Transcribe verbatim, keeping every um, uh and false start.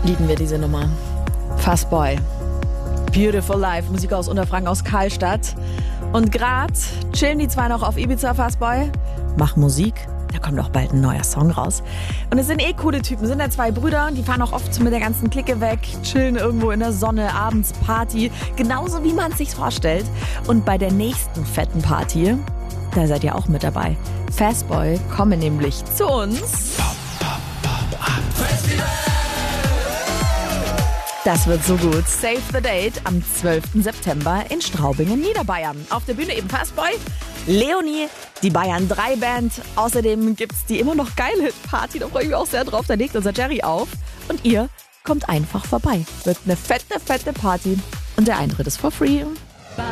Lieben wir diese Nummer. Fastboy. Beautiful Life, Musik aus Unterfranken, aus Karlstadt. Und grad chillen die zwei noch auf Ibiza, Fastboy. Mach Musik. Da kommt auch bald ein neuer Song raus. Und es sind eh coole Typen. Sind ja zwei Brüder, die fahren auch oft mit der ganzen Clique weg, chillen irgendwo in der Sonne, abends Party. Genauso wie man es sich vorstellt. Und bei der nächsten fetten Party, da seid ihr auch mit dabei. Fastboy kommen nämlich zu uns. Das wird so gut. Save the Date am zwölften September in Straubingen, Niederbayern. Auf der Bühne eben Fastboy, Leonie, die Bayern drei Band. Außerdem gibt's die immer noch geile Party, da freue ich mich auch sehr drauf. Da legt unser Jerry auf. Und ihr kommt einfach vorbei. Wird eine fette, fette Party. Und der Eintritt ist for free.